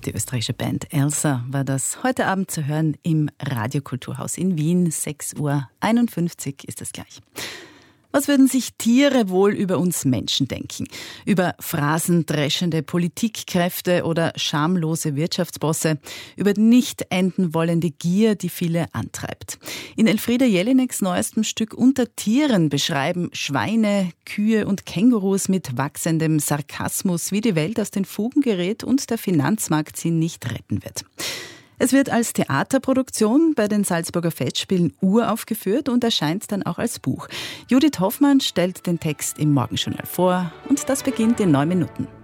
Die österreichische Band Elsa war das heute Abend zu hören im Radiokulturhaus in Wien. 6:51 Uhr ist es gleich. Was würden sich Tiere wohl über uns Menschen denken? Über phrasendreschende Politikkräfte oder schamlose Wirtschaftsbosse? Über nicht enden wollende Gier, die viele antreibt? In Elfriede Jelineks neuestem Stück Unter Tieren beschreiben Schweine, Kühe und Kängurus mit wachsendem Sarkasmus, wie die Welt aus den Fugen gerät und der Finanzmarkt sie nicht retten wird. Es wird als Theaterproduktion bei den Salzburger Festspielen uraufgeführt und erscheint dann auch als Buch. Judith Hoffmann stellt den Text im Morgenjournal vor und das beginnt in 9 Minuten.